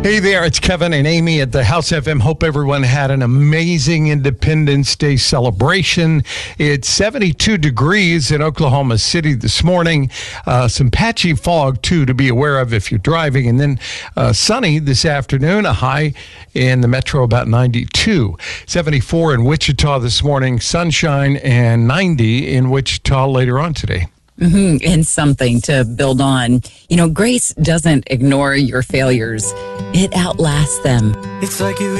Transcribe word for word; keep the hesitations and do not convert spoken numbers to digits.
Hey there, it's Kevin and Amy at the House F M. Hope everyone had an amazing Independence Day celebration. It's seventy-two degrees in Oklahoma City this morning. Uh, some patchy fog, too, to be aware of if you're driving. And then uh, sunny this afternoon, a high in the metro about ninety-two. seventy-four in Wichita this morning, sunshine, and ninety in Wichita later on today. Mm-hmm. And something to build on. You know, grace doesn't ignore your failures. It outlasts them. It's like you